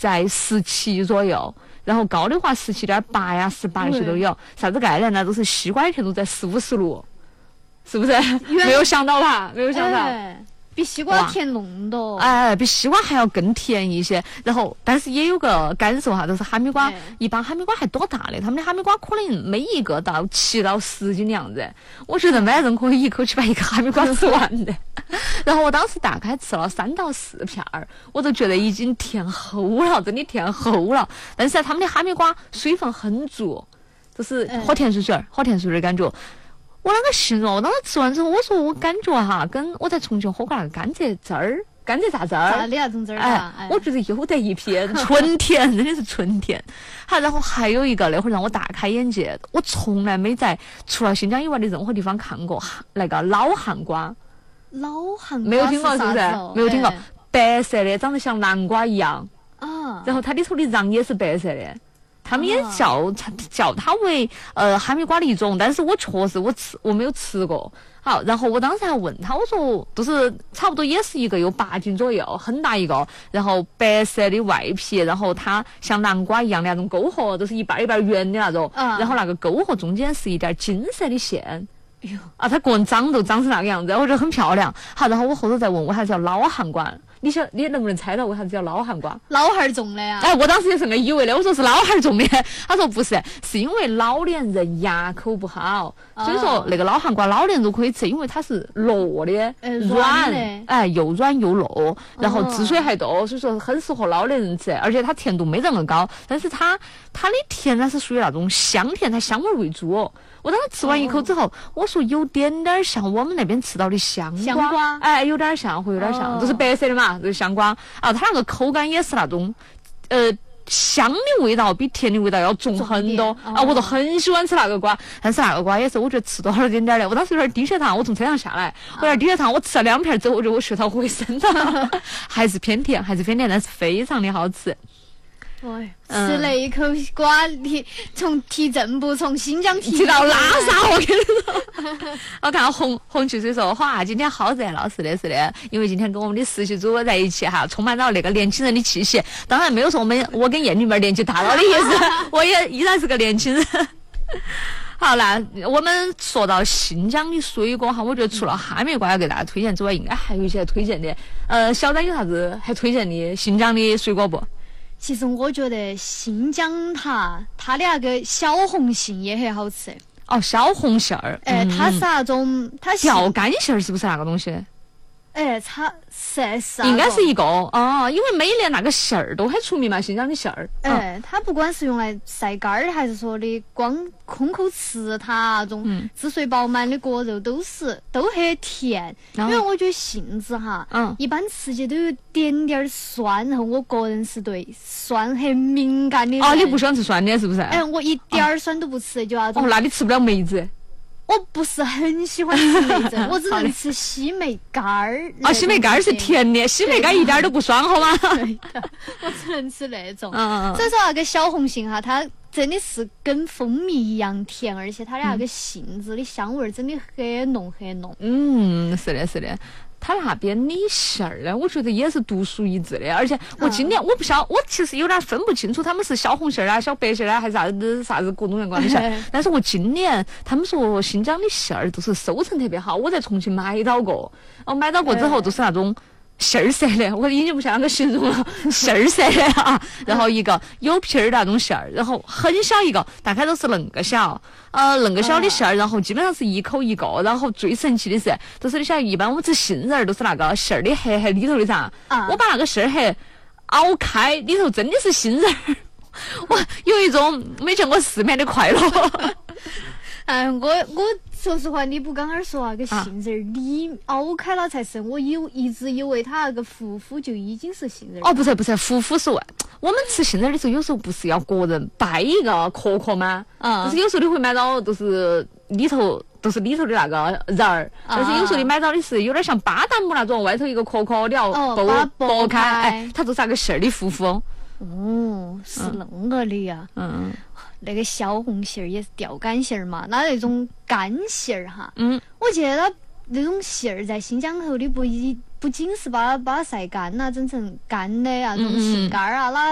在17左右，然后高的话17.8呀、18那些都有。啥子概念呢？都是西瓜的甜度在15、16，是不是？没有想到吧？没有想到。 比西瓜甜浓多， 比西瓜还要更甜一些。然后，但是也有个感受哈，就是哈密瓜，一般哈密瓜还多大的，他们的哈密瓜可能每一个到7到10斤的样子。我觉得没人可以一口气把一个哈密瓜吃完的。然后我当时大概吃了3到4片儿，我都觉得已经甜齁了，真的甜齁了。但是他们的哈密瓜水分很足，就是喝甜水水的感觉。我那个形容，我当时吃完之后，我说我感觉哈，跟我在重庆喝过那个甘蔗榨汁儿， 榨的那种汁儿我觉得有得一拼，纯甜，真的是纯甜。好，然后还有一个那会儿让我大开眼界，我从来没在除了新疆以外的任何地方看过那个老汉瓜。 老汉瓜没有听过是不是？没有听过，白色的，长得像南瓜一样啊。 然后它里头的瓤也是白色的。他们也叫它为哈密瓜的一种，但是我确实我没有吃过。好，然后我当时还问他，我说都是差不多也是一个有8斤左右，很大一个，然后白色的外皮，然后它像南瓜一样的那种沟壑，都是一半一半圆的那种，然后那个沟壑中间是一点金色的线。它个人长成那个样子，我觉得很漂亮。好，然后我后头再问为啥叫老汉瓜，你能不能猜到为啥子叫老汉瓜？ 老汉儿种的呀？ 我当时也是那以为的，我说是老汉儿种的，他说不是，是因为老年人牙口不好，所以说那个老汉瓜老年人可以吃，因为它是糯的，软，又软又糯，然后汁水还多，所以说很适合老年人吃，而且它甜度没那么高，但是它的甜呢是属于那种香甜，它香味为主。我当时吃完一口之后，我说有点像我们那边吃到的香瓜，有点像，会有点像，就是白色的嘛，就是香瓜啊。它那个口感也是那种，香的味道比甜的味道要重很多啊。我都很喜欢吃那个瓜，但是那个瓜也是我觉得吃多了点的。我当时有点低血糖，我从车上下来，我有点低血糖，我吃了2片之后，我觉得我血糖回升了，还是偏甜，但是非常的好吃。 吃了一口瓜，从提正步从新疆提到拉萨，我跟你说。我看红汽水说，哇，今天好热闹，是的，因为今天跟我们的实习组在一起哈，充满了那个年轻人的气息。当然没有说我跟艳女妹年纪大了的意思，我也依然是个年轻人。好啦，我们说到新疆的水果哈，我觉得除了哈密瓜要给大家推荐之外，应该还有一些推荐的。小张有啥子还推荐的新疆的水果不？ 其实我觉得新疆它的那个小红杏也很好吃。 小红杏儿， 它是那种吊干杏儿，是不是那个东西？ 它是应该是一个因为每年那个杏儿都很出名嘛，新疆的杏儿。 它不管是用来晒干儿的，还是说的光空口吃它那种汁水饱满的果肉，都很甜。因为我觉得杏子哈，一般吃起都有点酸，然后我个人是对酸很敏感的人。 你不喜欢吃酸的，是不是？ 我一点酸都不吃，就那种。 那你吃不了梅子。 我不是很喜欢吃梅子，我只能吃西梅干儿。 西梅干儿是甜的，西梅干一点都不酸，好吗？ 我只能吃那种。所以说那个小红杏哈，它真的是跟蜂蜜一样甜，而且它的那个杏子的香味真的很浓很浓。 是的。他那边的馅儿呢，我觉得也是独树一帜的，而且我今年我不晓，我其实有点分不清楚他们是小红馅儿啊、小白馅儿啊，还是啥子各种各样的馅儿。但是我今年他们说新疆的馅儿都是收成特别好，我在重庆买到过，买到过之后都是那种杏儿色的，我已经不想那个形容了，杏儿色的啊。然后一个有皮儿那种馅儿，然后很小一个，大概都是恁个小。恁个小的馅儿，然后基本上是一口一个，然后最神奇的是，就是你晓得，一般我们吃杏仁儿都是那个馅儿的核里头的噻，我把那个馅儿核熬开，里头真的是杏仁儿，我有一种没见过世面的快乐。 我说实话，你不刚刚说那个杏仁儿，你熬开了才是，我一直以为它那个糊糊就已经是杏仁儿。 不是，糊糊是我们吃杏仁儿的时候，有时候不是要个人掰一个壳吗？就是有时候你会买到都是里头的那个仁儿，但是有时候你买到的是有点像巴旦木那种，外头一个壳，你要剥开，它就是那个馅儿的糊糊。 是那个的呀。那个小红杏儿也是吊干杏儿嘛，那种干杏儿哈，我记得那种杏儿在新疆头的不仅是把它晒干了，整成干的那种杏干儿啊，